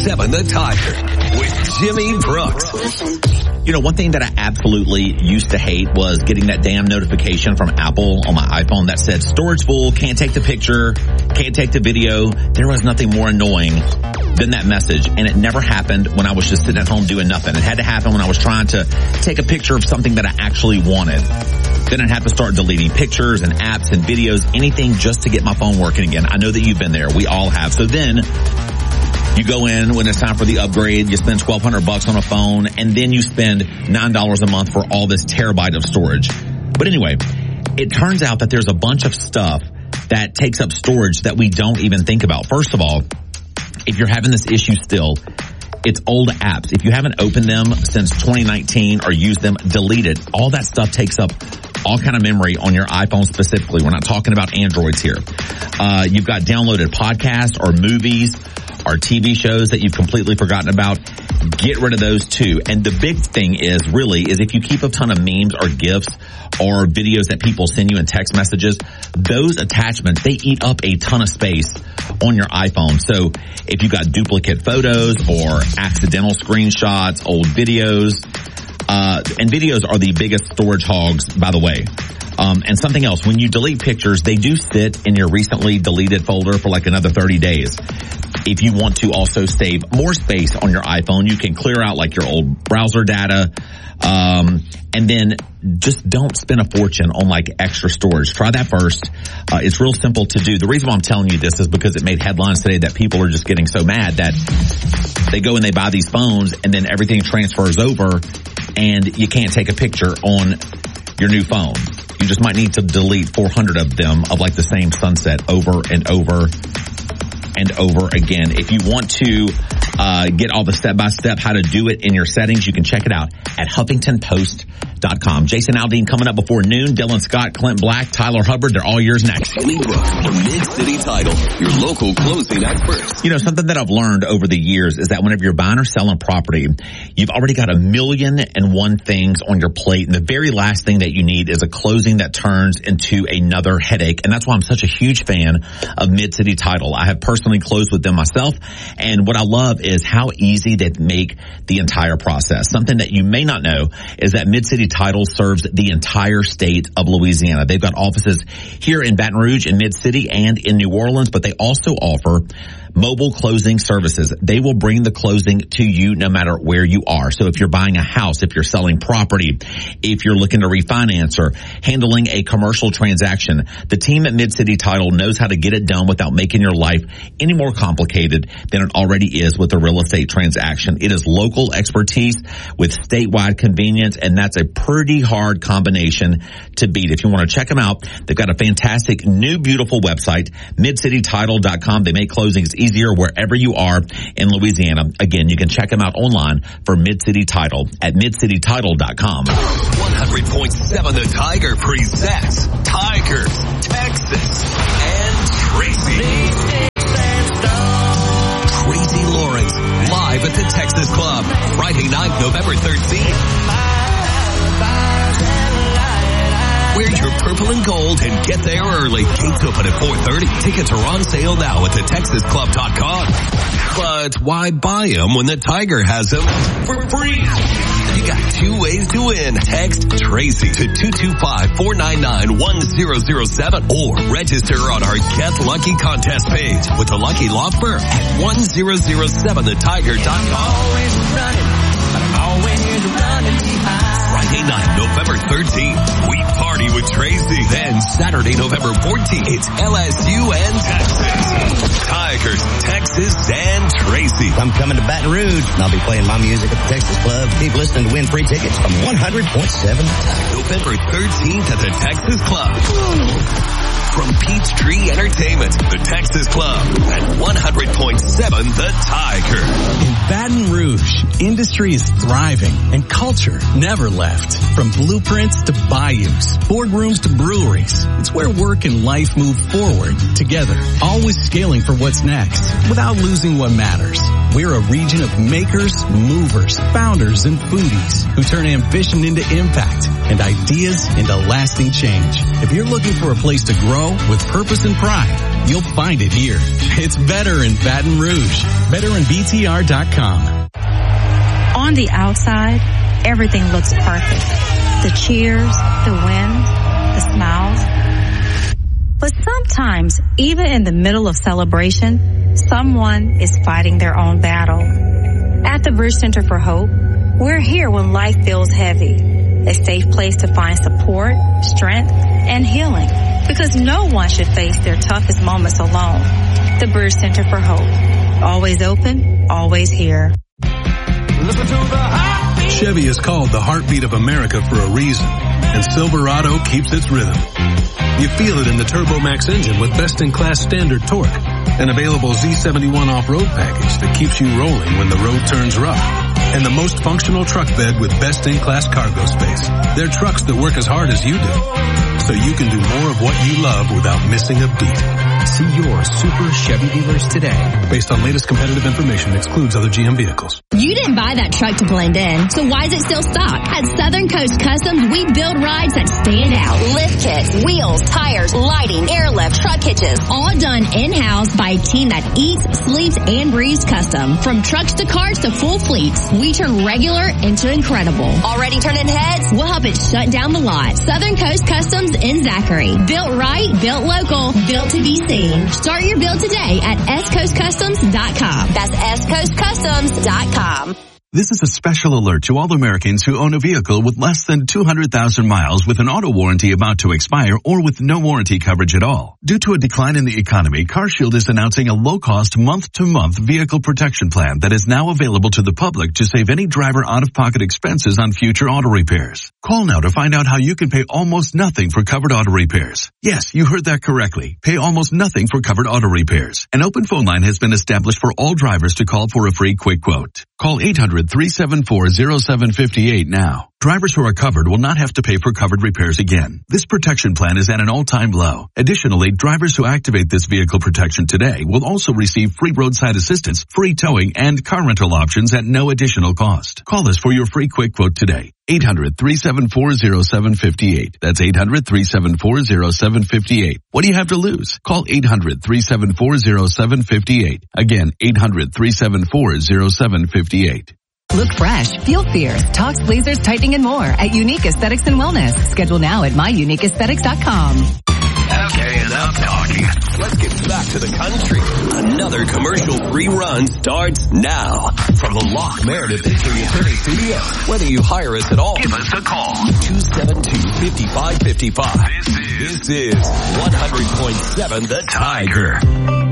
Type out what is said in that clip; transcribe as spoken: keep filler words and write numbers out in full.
seven The Tiger with Jimmy Brooks. You know, one thing that I absolutely used to hate was getting that damn notification from Apple on my iPhone that said storage full, can't take the picture, can't take the video. There was nothing more annoying than that message, and it never happened when I was just sitting at home doing nothing. It had to happen when I was trying to take a picture of something that I actually wanted. Then I'd have to start deleting pictures and apps and videos, anything just to get my phone working again. I know that you've been there. We all have. So then you go in when it's time for the upgrade, you spend twelve hundred bucks on a phone, and then you spend nine dollars a month for all this terabyte of storage. But anyway, it turns out that there's a bunch of stuff that takes up storage that we don't even think about. First of all, if you're having this issue still, it's old apps. If you haven't opened them since twenty nineteen or used them, delete it. All that stuff takes up all kind of memory on your iPhone specifically. We're not talking about Androids here. Uh, you've got downloaded podcasts or movies or T V shows that you've completely forgotten about. Get rid of those too. And the big thing is really is if you keep a ton of memes or GIFs or videos that people send you in text messages, those attachments, they eat up a ton of space on your iPhone. So if you've got duplicate photos or accidental screenshots, old videos, uh, and videos are the biggest storage hogs, by the way. Um, and something else, when you delete pictures, they do sit in your recently deleted folder for like another thirty days. If you want to also save more space on your iPhone, you can clear out like your old browser data, um, and then just don't spend a fortune on like extra storage. Try that first. Uh, it's real simple to do. The reason why I'm telling you this is because it made headlines today that people are just getting so mad that they go and they buy these phones and then everything transfers over and you can't take a picture on your new phone. You just might need to delete four hundred of them of like the same sunset over and over and over again. If you want to uh get all the step-by-step how to do it in your settings, you can check it out at Huffington Post dot com. Jason Aldean coming up before noon. Dylan Scott, Clint Black, Tyler Hubbard, they're all yours next. Jimmy Brooks from Mid-City Title, your local closing experts. You know, something that I've learned over the years is that whenever you're buying or selling property, you've already got a million and one things on your plate. And the very last thing that you need is a closing that turns into another headache. And that's why I'm such a huge fan of Mid-City Title. I have personally closed with them myself. And what I love is how easy they make the entire process. Something that you may not know is that Mid-City Title serves the entire state of Louisiana. They've got offices here in Baton Rouge, in Mid-City, and in New Orleans, but they also offer mobile closing services. They will bring the closing to you no matter where you are. So if you're buying a house, if you're selling property, if you're looking to refinance or handling a commercial transaction, the team at Mid-City Title knows how to get it done without making your life any more complicated than it already is with a real estate transaction. It is local expertise with statewide convenience, and that's a pretty hard combination to beat. If you want to check them out, they've got a fantastic new beautiful website, mid city title dot com. They make closings easier wherever you are in Louisiana. Again, you can check them out online for Mid-City Title at mid city title dot com. one hundred point seven The Tiger presents Tigers, Texas, and Tracy. Tracy Lawrence, live at the Texas Club, Friday night, November thirteenth. Wear your purple and gold and get there early. Gates open at four thirty. Tickets are on sale now at the texas club dot com. But why buy them when the Tiger has them for free? You got two ways to win. Text Tracy to two two five, four nine nine, one zero zero seven or register on our Get Lucky contest page with the Lucky Law Firm at one zero zero seven the tiger dot com. Always running, always running behind. Friday night, November thirteenth, we party with Tracy. Then Saturday, November fourteenth, it's L S U and Texas. Tigers, Texas, and Tracy. I'm coming to Baton Rouge, and I'll be playing my music at the Texas Club. Keep listening to win free tickets from one hundred point seven. November thirteenth at the Texas Club. From Peachtree Entertainment, the Texas Club, at one hundred point seven The Tiger. In Baton Rouge, industry is thriving and culture never left. From blueprints to bayous, boardrooms to breweries, it's where work and life move forward together, always scaling for what's next without losing what matters. We're a region of makers, movers, founders, and foodies who turn ambition into impact and ideas into lasting change. If you're looking for a place to grow with purpose and pride, You'll find it here. It's better in Baton Rouge. Better in B T R dot com. On the outside, everything looks perfect. The cheers, the wins, the smiles. But sometimes, even in the middle of celebration, someone is fighting their own battle. At the Bruce Center for Hope, we're here when life feels heavy. A safe place to find support, strength, and healing. Because no one should face their toughest moments alone. The Bruce Center for Hope. Always open, always here. Chevy is called the heartbeat of America for a reason, and Silverado keeps its rhythm. You feel it in the Turbo Max engine with best-in-class standard torque, an available Z seventy-one off-road package that keeps you rolling when the road turns rough, and the most functional truck bed with best-in-class cargo space. They're trucks that work as hard as you do, so you can do more of what you love without missing a beat. See your Super Chevy dealers today. Based on latest competitive information, excludes other G M vehicles. You didn't buy that truck to blend in, so why is it still stock? At Southern Coast Customs, we build rides that stand out. Lift kits, wheels, tires, lighting, airlift, truck hitches, all done in-house by a team that eats, sleeps, and breathes custom. From trucks to cars to full fleets, we turn regular into incredible. Already turning heads? We'll help it shut down the lot. Southern Coast Customs in Zachary. Built right, built local, built to be seen. Start your build today at S Coast Customs dot com. That's S Coast Customs dot com. This is a special alert to all Americans who own a vehicle with less than two hundred thousand miles with an auto warranty about to expire or with no warranty coverage at all. Due to a decline in the economy, CarShield is announcing a low-cost month-to-month vehicle protection plan that is now available to the public to save any driver out-of-pocket expenses on future auto repairs. Call now to find out how you can pay almost nothing for covered auto repairs. Yes, you heard that correctly. Pay almost nothing for covered auto repairs. An open phone line has been established for all drivers to call for a free quick quote. Call eight hundred, three seven four, zero seven five eight now. Drivers who are covered will not have to pay for covered repairs again. This protection plan is at an all-time low. Additionally, drivers who activate this vehicle protection today will also receive free roadside assistance, free towing, and car rental options at no additional cost. Call us for your free quick quote today. eight hundred, three seven four, zero seven five eight. That's eight hundred, three seven four, zero seven five eight. What do you have to lose? Call eight hundred, three seven four, zero seven five eight. Again, eight hundred, three seven four, zero seven five eight. Look fresh, feel fierce, talks, lasers, tightening, and more at Unique Aesthetics and Wellness. Schedule now at my unique aesthetics dot com. Okay, enough talking. Let's get back to the country. Another commercial-free run starts now. From the Lock Meredith Injury Attorney Studio. Whether you hire us at all, give us a call. two seven two, five five five five. This is, this is one hundred point seven The Tiger.